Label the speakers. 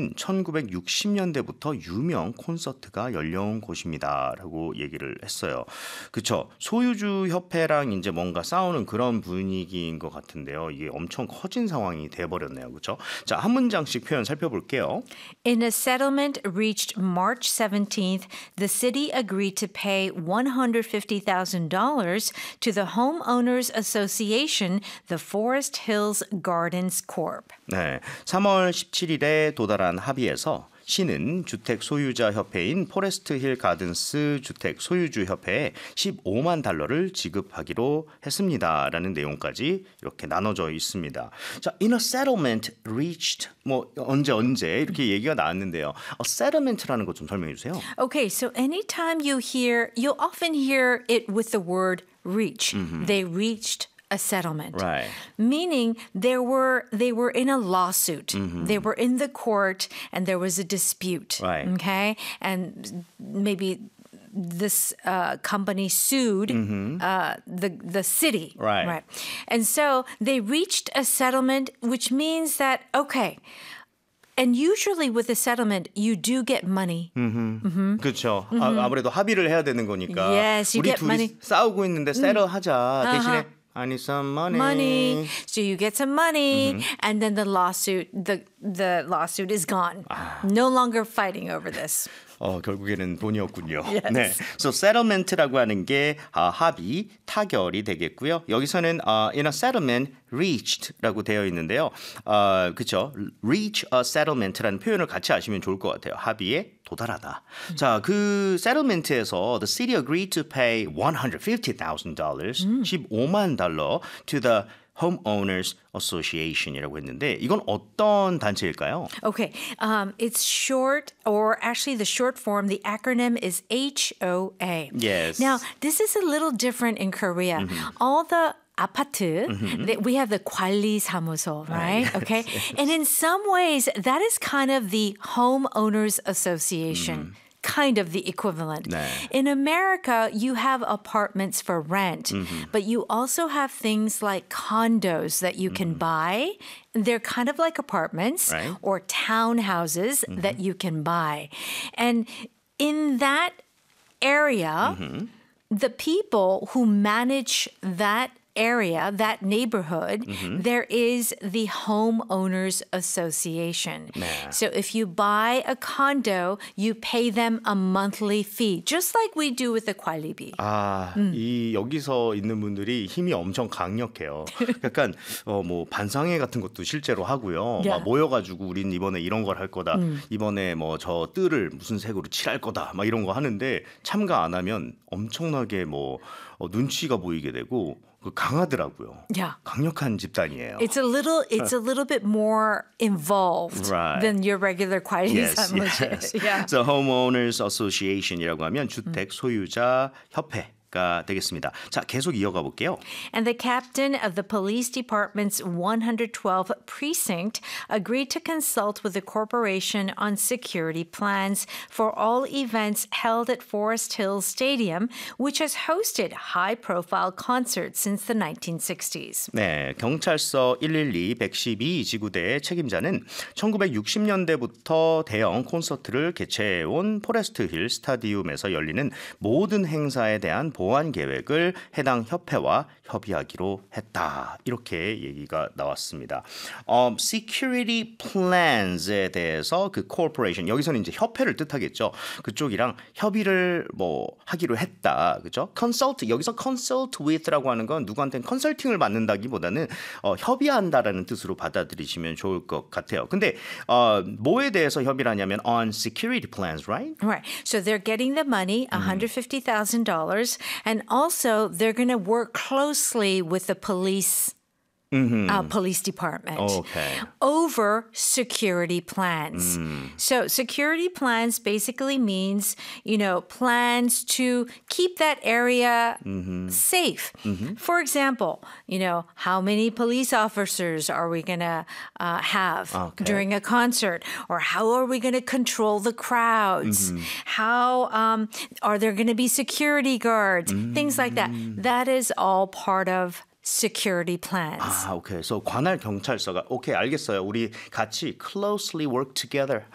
Speaker 1: 여기는 1960년대부터 유명 콘서트가 열려온 곳입니다라고 얘기를 했어요. 그렇죠. 소유주 협회랑 이제 뭔가 싸우는 그런 분위기인 것 같은데요. 이게 엄청 커진 상황이 돼버렸네요. 그렇죠? 자, 한 문장씩 표현 살펴볼게요.
Speaker 2: In a settlement reached March 17th, the city agreed to pay $150,000 to the Homeowners Association, the Forest Hills Gardens Corp.
Speaker 1: 네, 3월 17일에 도달한 합의에서 시는 주택 소유자 협회인 포레스트 힐 가든스 주택 소유주 협회에 15만 달러를 지급하기로 했습니다라는 내용까지 이렇게 나눠져 있습니다. 자, in a settlement reached 뭐 언제 이렇게 얘기가 나왔는데요. settlement라는 것 좀 설명해 주세요.
Speaker 2: Okay, so anytime you'll often hear it with the word reach. They reached a settlement.
Speaker 1: Right.
Speaker 2: Meaning they were in a lawsuit. They were in the court and there was a dispute.
Speaker 1: Right.
Speaker 2: Okay? And maybe this company sued the city.
Speaker 1: Right.
Speaker 2: And so they reached a settlement, which means that, okay, and usually with a settlement, you do get money.
Speaker 1: 그렇죠. 아무래도 합의를 해야 되는 거니까.
Speaker 2: Yes, you
Speaker 1: 우리
Speaker 2: get
Speaker 1: 둘이
Speaker 2: money.
Speaker 1: 싸우고 있는데 세ttle하자. 대신에 I need some money.
Speaker 2: So you get some money, and then the lawsuit is gone. No longer fighting over this.
Speaker 1: 결국에는 돈이었군요.
Speaker 2: Yes.
Speaker 1: 네, so settlement라고 하는 게 합의, 타결이 되겠고요. 여기서는 in a settlement reached라고 되어 있는데요. 그렇죠. reach a settlement라는 표현을 같이 아시면 좋을 것 같아요. 합의에 도달하다. 자, 그 settlement에서 the city agreed to pay $150,000, 15만 달러 to the Homeowners Association이라고 했는데 이건 어떤 단체일까요?
Speaker 2: Okay, it's short, or actually the short form, the acronym is HOA.
Speaker 1: Yes.
Speaker 2: Now, this is a little different in Korea. All the 아파트, we have the 관리사무소, right? Okay. And in some ways, that is kind of the homeowners association. Kind of the equivalent.
Speaker 1: 네.
Speaker 2: In America, you have apartments for rent, but you also have things like condos that you can buy. They're kind of like apartments,
Speaker 1: right,
Speaker 2: or townhouses that you can buy. And in that area, the people who manage that area, that neighborhood, there is the homeowners association.
Speaker 1: 네.
Speaker 2: So if you buy a condo, you pay them a monthly fee, just like we do with the 관리비.
Speaker 1: 이 여기서 있는 분들이 힘이 엄청 강력해요. 약간 뭐 반상회 같은 것도 실제로 하고요.
Speaker 2: Yeah.
Speaker 1: 막 모여가지고 우린 이번에 이런 걸 할 거다. 이번에 뭐 저 뜰을 무슨 색으로 칠할 거다. 막 이런 거 하는데 참가 안 하면 엄청나게 뭐 눈치가 보이게 되고. 강하더라고요.
Speaker 2: Yeah.
Speaker 1: 강력한 집단이에요.
Speaker 2: It's a little bit more involved
Speaker 1: Right.
Speaker 2: than your regular
Speaker 1: Yes.
Speaker 2: 관리사무소. Yeah.
Speaker 1: So Homeowners Association이라고 하면 주택 소유자 협회가 되겠습니다. 자, 계속 이어가 볼게요.
Speaker 2: And the captain of the police department's 112 precinct agreed to consult with the corporation on security plans for all events held at Forest Hills Stadium, which has hosted high-profile concerts since the 1960s.
Speaker 1: 네, 경찰서 112 112 지구대의 책임자는 1960년대부터 대형 콘서트를 개최해온 포레스트 힐 스타디움에서 열리는 모든 행사에 대한 보안 계획을 해당 협회와 협의하기로 했다. 이렇게 얘기가 나왔습니다. Security plans에 대해서 그 corporation, 여기서는 이제 협회를 뜻하겠죠. 그쪽이랑 협의를 뭐 하기로 했다. 그죠? consult, 여기서 consult with라고 하는 건 누구한테는 컨설팅을 받는다기보다는 협의한다라는 뜻으로 받아들이시면 좋을 것 같아요. 근데 뭐에 대해서 협의를 하냐면 on security plans, right?
Speaker 2: Right. So they're getting the money, $150,000, and also they're going to work closely with the police department over security plans. So security plans basically means, plans to keep that area safe. For example, how many police officers are we going to have during a concert? Or how are we going to control the crowds? How are there going to be security guards? Things like that. That is all part of security plans.
Speaker 1: 오케이. So 관할 경찰서가 오케이, 알겠어요. 우리 같이 closely work together